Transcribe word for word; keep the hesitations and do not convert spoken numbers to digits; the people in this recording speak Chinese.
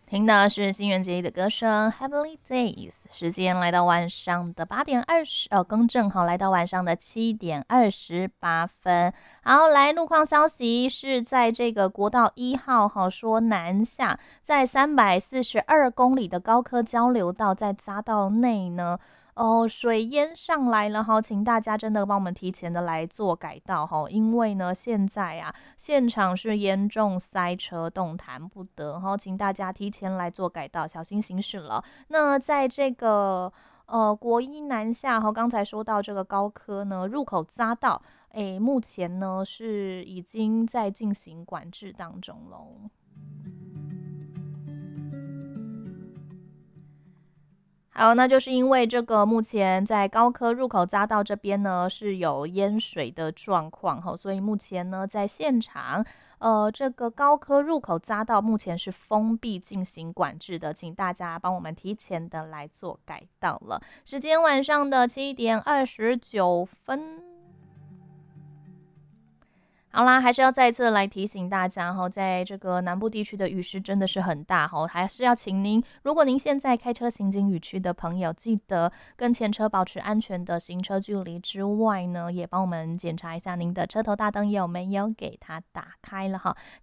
听的是新垣结衣的歌声《Heavenly Days》，时间来到晚上的八点二十，哦，更正好，来到晚上的七点二十八分。好，来路况消息是在这个国道一号，好说南下，在三百四十二公里的高科交流道，在匝道内呢。哦，水淹上来了哈，请大家真的帮我们提前的来做改道哈，因为呢现在啊现场是严重塞车，动弹不得哈，请大家提前来做改道，小心行驶了。那在这个呃国一南下哈，刚才说到这个高科呢入口匝道，诶，目前呢是已经在进行管制当中喽。好，那就是因为这个目前在高科入口匝道这边呢是有淹水的状况哈，所以目前呢在现场，呃，这个高科入口匝道目前是封闭进行管制的，请大家帮我们提前的来做改道了。时间晚上的七点二十九分。好啦，还是要再一次来提醒大家哈，在这个南部地区的雨势真的是很大哈，还是要请您，如果您现在开车行经雨区的朋友，记得跟前车保持安全的行车距离之外呢，也帮我们检查一下您的车头大灯有没有给它打开了哈。